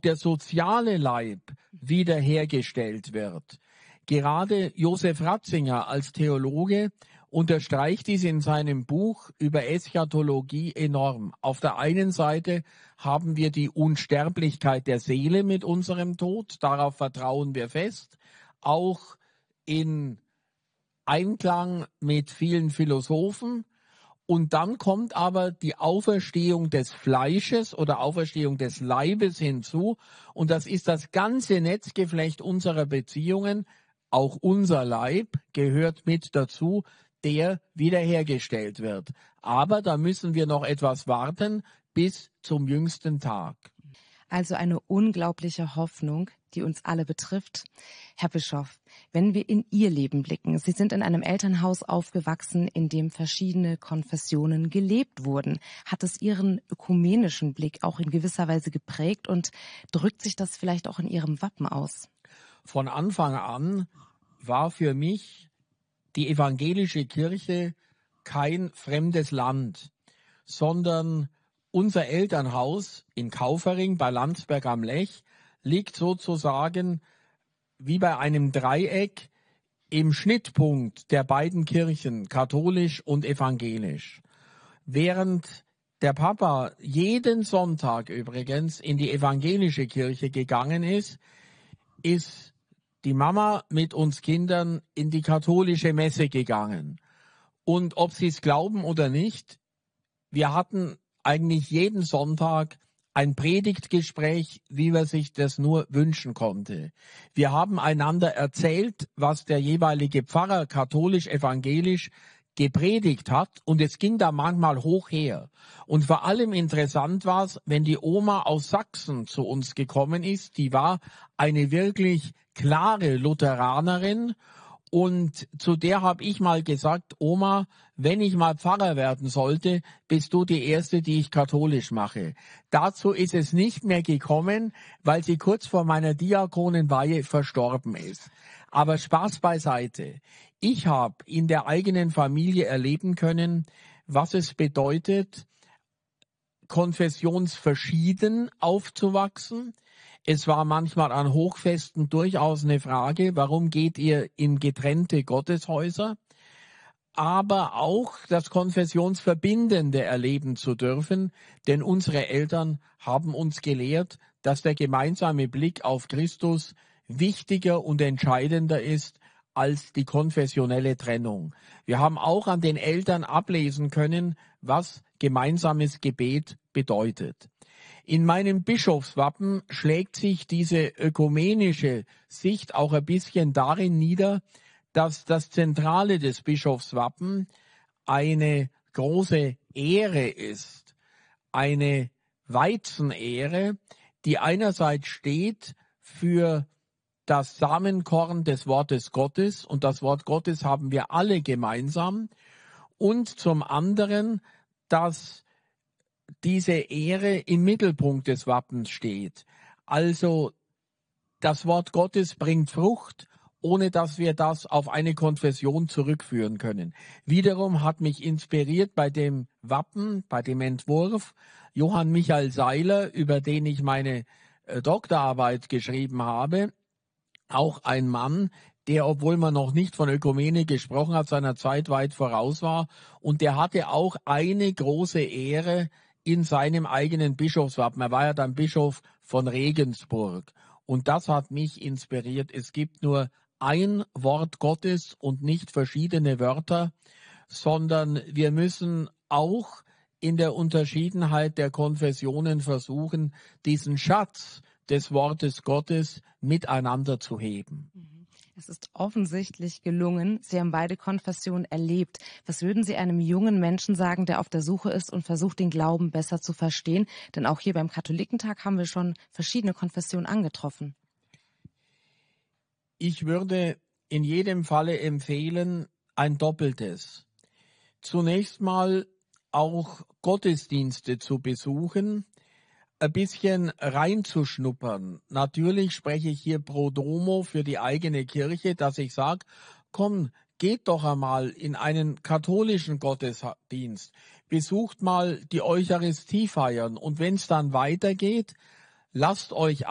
der soziale Leib wiederhergestellt wird. Gerade Josef Ratzinger als Theologe unterstreicht dies in seinem Buch über Eschatologie enorm. Auf der einen Seite haben wir die Unsterblichkeit der Seele mit unserem Tod, darauf vertrauen wir fest, auch in Einklang mit vielen Philosophen. Und dann kommt aber die Auferstehung des Fleisches oder Auferstehung des Leibes hinzu. Und das ist das ganze Netzgeflecht unserer Beziehungen. Auch unser Leib gehört mit dazu, der wiederhergestellt wird. Aber da müssen wir noch etwas warten bis zum jüngsten Tag. Also eine unglaubliche Hoffnung, die uns alle betrifft. Herr Bischof, wenn wir in Ihr Leben blicken, Sie sind in einem Elternhaus aufgewachsen, in dem verschiedene Konfessionen gelebt wurden. Hat es Ihren ökumenischen Blick auch in gewisser Weise geprägt und drückt sich das vielleicht auch in Ihrem Wappen aus? Von Anfang an war für mich die evangelische Kirche kein fremdes Land, sondern unser Elternhaus in Kaufering bei Landsberg am Lech liegt sozusagen wie bei einem Dreieck im Schnittpunkt der beiden Kirchen, katholisch und evangelisch. Während der Papa jeden Sonntag übrigens in die evangelische Kirche gegangen ist, ist die Mama mit uns Kindern in die katholische Messe gegangen. Und ob sie es glauben oder nicht, wir hatten eigentlich jeden Sonntag ein Predigtgespräch, wie man sich das nur wünschen konnte. Wir haben einander erzählt, was der jeweilige Pfarrer katholisch-evangelisch gepredigt hat, und es ging da manchmal hoch her. Und vor allem interessant war es, wenn die Oma aus Sachsen zu uns gekommen ist, die war eine wirklich klare Lutheranerin, und zu der habe ich mal gesagt: Oma, wenn ich mal Pfarrer werden sollte, bist du die Erste, die ich katholisch mache. Dazu ist es nicht mehr gekommen, weil sie kurz vor meiner Diakonenweihe verstorben ist. Aber Spaß beiseite. Ich habe in der eigenen Familie erleben können, was es bedeutet, konfessionsverschieden aufzuwachsen. Es war manchmal an Hochfesten durchaus eine Frage, warum geht ihr in getrennte Gotteshäuser? Aber auch das Konfessionsverbindende erleben zu dürfen, denn unsere Eltern haben uns gelehrt, dass der gemeinsame Blick auf Christus wichtiger und entscheidender ist als die konfessionelle Trennung. Wir haben auch an den Eltern ablesen können, was gemeinsames Gebet bedeutet. In meinem Bischofswappen schlägt sich diese ökumenische Sicht auch ein bisschen darin nieder, dass das Zentrale des Bischofswappen eine große Ähre ist, eine Weizenähre, die einerseits steht für das Samenkorn des Wortes Gottes, und das Wort Gottes haben wir alle gemeinsam, und zum anderen, dass diese Ehre im Mittelpunkt des Wappens steht. Also das Wort Gottes bringt Frucht, ohne dass wir das auf eine Konfession zurückführen können. Wiederum hat mich inspiriert bei dem Wappen, bei dem Entwurf, Johann Michael Seiler, über den ich meine Doktorarbeit geschrieben habe. Auch ein Mann, der, obwohl man noch nicht von Ökumene gesprochen hat, seiner Zeit weit voraus war. Und der hatte auch eine große Ehre in seinem eigenen Bischofswappen. Er war ja dann Bischof von Regensburg. Und das hat mich inspiriert. Es gibt nur ein Wort Gottes und nicht verschiedene Wörter, sondern wir müssen auch in der Unterschiedenheit der Konfessionen versuchen, diesen Schatz des Wortes Gottes miteinander zu heben. Es ist offensichtlich gelungen. Sie haben beide Konfessionen erlebt. Was würden Sie einem jungen Menschen sagen, der auf der Suche ist und versucht, den Glauben besser zu verstehen? Denn auch hier beim Katholikentag haben wir schon verschiedene Konfessionen angetroffen. Ich würde in jedem Falle empfehlen, ein Doppeltes. Zunächst mal auch Gottesdienste zu besuchen, ein bisschen reinzuschnuppern. Natürlich spreche ich hier pro domo für die eigene Kirche, dass ich sage, komm, geht doch einmal in einen katholischen Gottesdienst, besucht mal die Eucharistie feiern, und wenn es dann weitergeht, lasst euch